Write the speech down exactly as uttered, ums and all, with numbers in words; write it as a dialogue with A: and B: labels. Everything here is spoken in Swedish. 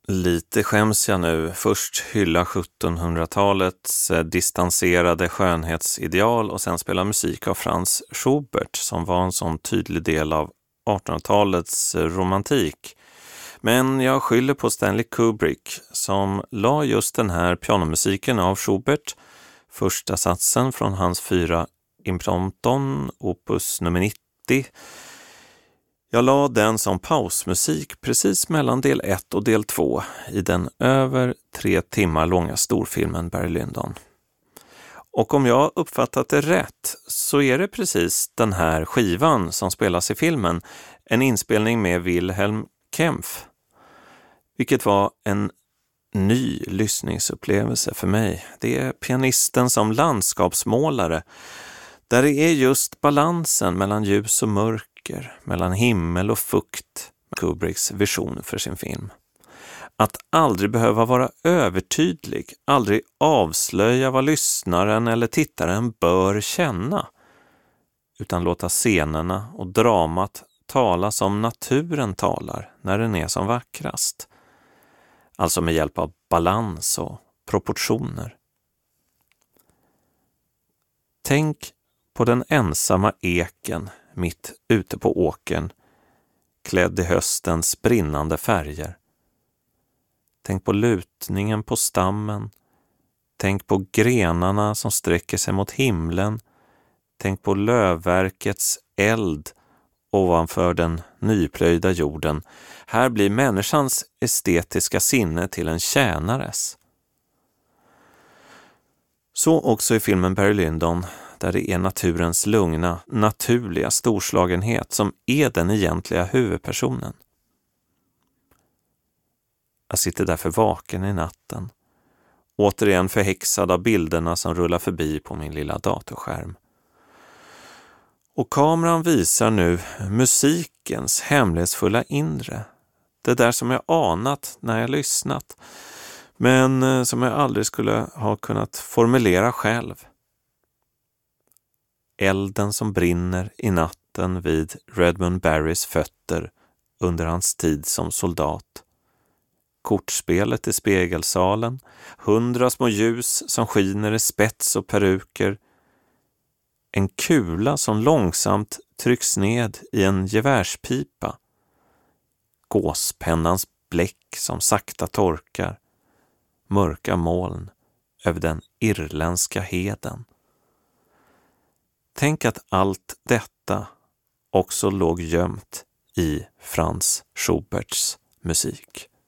A: Lite skäms jag nu. Först hylla sjuttonhundratalets distanserade skönhetsideal och sen spela musik av Franz Schubert som var en sån tydlig del av artonhundratalets romantik. Men jag skyller på Stanley Kubrick som la just den här pianomusiken av Schubert, första satsen från hans fyra imprompton, opus nummer nittio. Jag la den som pausmusik precis mellan del ett och del två i den över tre timmar långa storfilmen Barry Lyndon. Och om jag uppfattat det rätt så är det precis den här skivan som spelas i filmen en inspelning med Wilhelm Kempff, vilket var en ny lyssningsupplevelse för mig. Det är pianisten som landskapsmålare, där det är just balansen mellan ljus och mörker, mellan himmel och fukt, Kubricks vision för sin film. Att aldrig behöva vara övertydlig, aldrig avslöja vad lyssnaren eller tittaren bör känna, utan låta scenerna och dramat tala som naturen talar när den är som vackrast. Alltså med hjälp av balans och proportioner. Tänk på den ensamma eken mitt ute på åkern, klädd i höstens brinnande färger. Tänk på lutningen på stammen. Tänk på grenarna som sträcker sig mot himlen. Tänk på lövverkets eld ovanför den nyplöjda jorden. Här blir människans estetiska sinne till en tjänares. Så också i filmen Barry Lyndon, där det är naturens lugna, naturliga storslagenhet som är den egentliga huvudpersonen. Jag sitter därför vaken i natten, återigen förhäxad av bilderna som rullar förbi på min lilla datorskärm. Och kameran visar nu musikens hemlighetsfulla inre. Det där som jag anat när jag lyssnat, men som jag aldrig skulle ha kunnat formulera själv. Elden som brinner i natten vid Redmond Barrys fötter under hans tid som soldat. Kortspelet i spegelsalen, hundra små ljus som skiner i spets och peruker. En kula som långsamt trycks ned i en gevärspipa. Gåspennans bläck som sakta torkar. Mörka moln över den irländska heden. Tänk att allt detta också låg gömt i Franz Schuberts musik.